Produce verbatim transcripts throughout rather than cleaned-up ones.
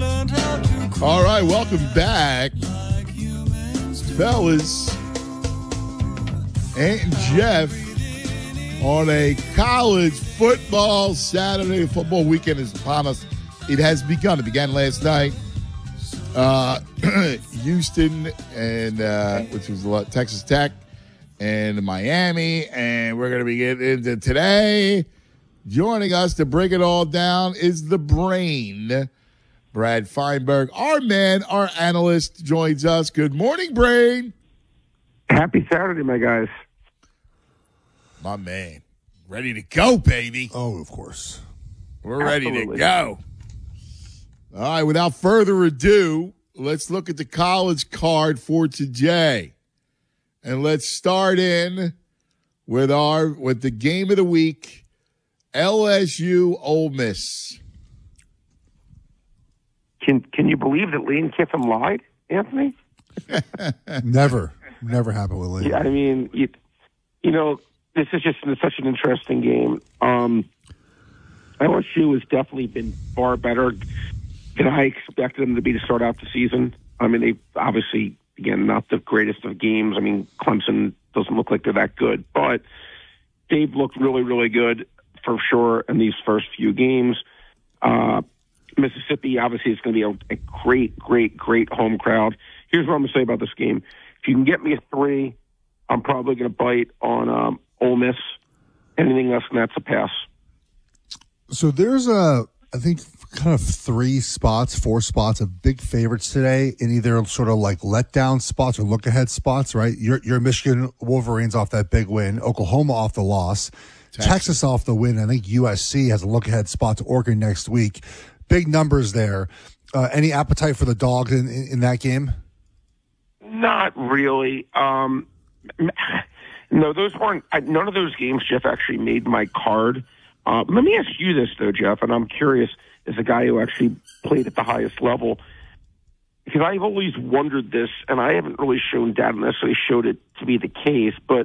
All right, welcome back, fellas. Ant and Jeff on a college football Saturday. Football weekend is upon us. It has begun. It began last night. Uh, Houston and uh, which was a lot, Texas Tech and Miami, and we're going to be getting into today. Joining us to break it all down is the brain, Brad Feinberg. Our man, our analyst, joins us. Good morning, Brain. Happy Saturday, my guys. My man. Ready to go, baby. Oh, of course. We're ready Absolutely. to go. All right, without further ado, let's look at the college card for today. And let's start in with our with the game of the week, L S U Ole Miss. Can Can you believe that Lane Kiffin lied, Anthony? Never. Never happened with Lane. Yeah, I mean, you, you know, this is just such an interesting game. Um, L S U has definitely been far better than I expected them to be to start out the season. I mean, they obviously, again, not the greatest of games. I mean, Clemson doesn't look like they're that good, but they've looked really, really good for sure in these first few games. Uh, Mississippi, obviously, is going to be a, a great, great, great home crowd. Here's what I'm going to say about this game. If you can get me a three, I'm probably going to bite on um, Ole Miss. Anything else, and that's a pass. So there's a, I think, kind of three spots, four spots of big favorites today in either sort of like letdown spots or look ahead spots, right? Your your Michigan Wolverines off that big win, Oklahoma off the loss, Texas, Texas off the win. I think U S C has a look ahead spot to Oregon next week. Big numbers there. Uh, any appetite for the Dogs in, in, in that game? Not really. Um, no, those weren't. I, none of those games, Jeff, actually made my card. Uh, let me ask you this, though, Jeff, and I'm curious as a guy who actually played at the highest level, because I've always wondered this, and I haven't really shown data necessarily showed it to be the case, but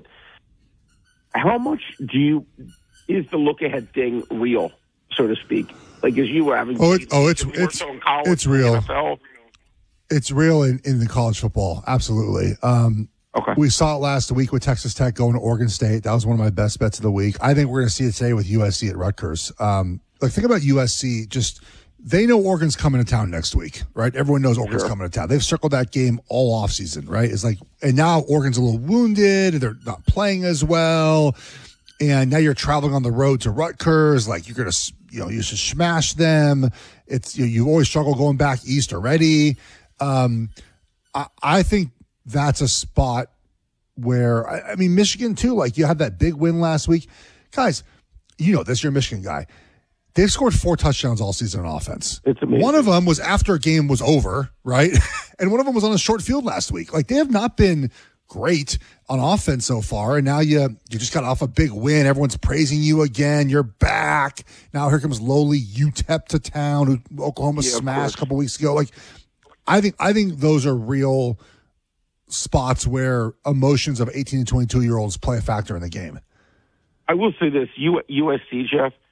how much do you is the look-ahead thing real, so to speak? Like, as you were having, oh, it, oh, it's more it's so in college, it's real. N F L? It's real in, in the college football, absolutely. Um, Okay. We saw it last week with Texas Tech going to Oregon State. That was one of my best bets of the week. I think we're going to see it today with U S C at Rutgers. Um, like, think about U S C. Just they know Oregon's coming to town next week, right? Everyone knows Oregon's Sure. coming to town. They've circled that game all offseason, right? It's like, and now Oregon's a little wounded. They're not playing as well. And now you're traveling on the road to Rutgers. Like, you're going to, you know, you should smash them. It's, you, you always struggle going back east already. Um, I, I think that's a spot where, I, I mean, Michigan too, like you had that big win last week. Guys, you know this, you're a Michigan guy. They've scored four touchdowns all season on offense. It's amazing. One of them was after a game was over, right? And one of them was on a short field last week. Like, they have not been great on offense so far. And now you you just got off a big win. Everyone's praising you again. You're back. Now here comes lowly U T E P to town, who Oklahoma Yeah, of smashed course. a couple weeks ago. Like, I think I think those are real spots where emotions of eighteen and twenty-two year olds play a factor in the game. I will say this: U- USC, Jeff,